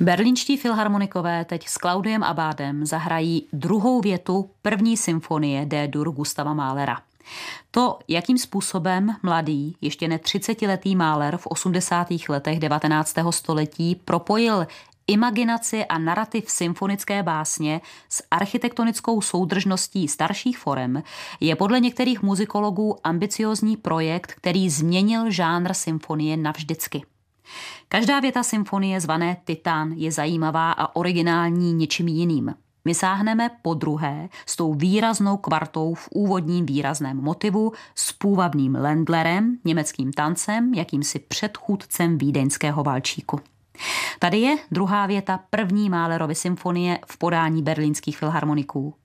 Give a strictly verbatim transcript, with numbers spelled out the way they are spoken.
Berlínští filharmonikové teď s Claudiem Abadem zahrají druhou větu první symfonie D-dur Gustava Mahlera. To, jakým způsobem mladý, ještě ne třicetiletý Mahler v osmdesátých letech devatenáctého století propojil imaginaci a narrativ symfonické básně s architektonickou soudržností starších forem, je podle některých muzikologů ambiciózní projekt, který změnil žánr symfonie navždycky. Každá věta symfonie zvané Titán je zajímavá a originální něčím jiným. My sáhneme po druhé s tou výraznou kvartou v úvodním výrazném motivu, s půvabným Ländlerem, německým tancem, jakýmsi předchůdcem vídeňského valčíku. Tady je druhá věta první Mahlerovy symfonie v podání berlínských filharmoniků.